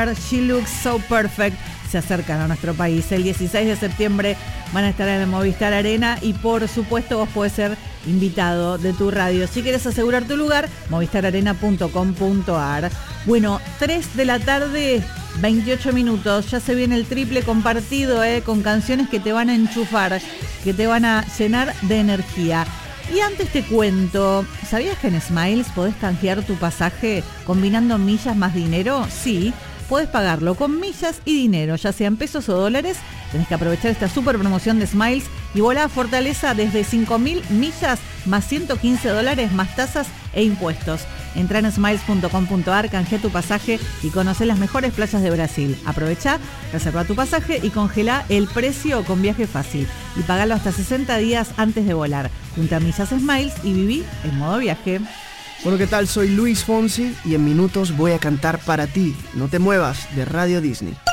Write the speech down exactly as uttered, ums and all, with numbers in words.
She Looks So Perfect se acercan a nuestro país. El dieciséis de septiembre van a estar en el Movistar Arena y por supuesto vos podés ser invitado de tu radio. Si quieres asegurar tu lugar, movistar arena punto com punto a r. Bueno, tres de la tarde, veintiocho minutos. Ya se viene el triple compartido, eh, con canciones que te van a enchufar, que te van a llenar de energía. Y antes te cuento, ¿sabías que en Smiles podés canjear tu pasaje combinando millas más dinero? Sí, podés pagarlo con millas y dinero, ya sean pesos o dólares. Tenés que aprovechar esta super promoción de Smiles y volá a Fortaleza desde cinco mil millas más ciento quince dólares más tasas e impuestos. Entrá en smiles punto com punto a r, canjea tu pasaje y conocé las mejores playas de Brasil. Aprovechá, reserva tu pasaje y congelá el precio con viaje fácil. Y pagalo hasta sesenta días antes de volar. Junta millas Smiles y viví en modo viaje. Bueno, ¿qué tal? Soy Luis Fonsi y en minutos voy a cantar para ti. No te muevas, de Radio Disney.